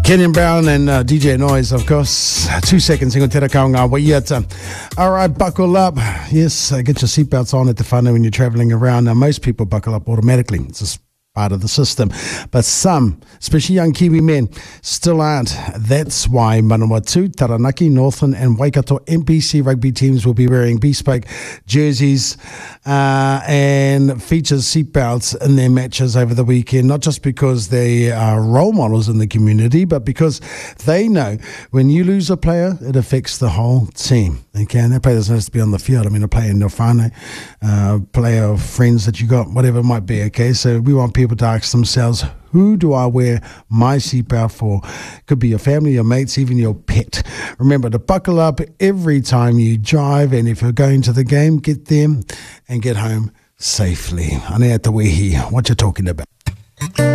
Kenyon Brown and DJ Noise, of course. 2 seconds, ingo te raka o ngā waiata. All right, buckle up. Yes, get your seatbelts on at the whānau when you're travelling around. Now, most people buckle up automatically. It's just part of the system. But some, especially young Kiwi men, still aren't. That's why Manawatu, Taranaki, Northland and Waikato NPC rugby teams will be wearing bespoke jerseys and features seatbelts in their matches over the weekend, not just because they are role models in the community, but because they know when you lose a player, it affects the whole team. Okay, and that player doesn't have to be on the field. I mean, a player in your whānau, player of friends that you got, whatever it might be, okay? So we want people to ask themselves, who do I wear my seatbelt for? Could be your family, your mates, even your pet. Remember to buckle up every time you drive, and if you're going to the game, get there and get home safely. Anea te wehi, what you talking about?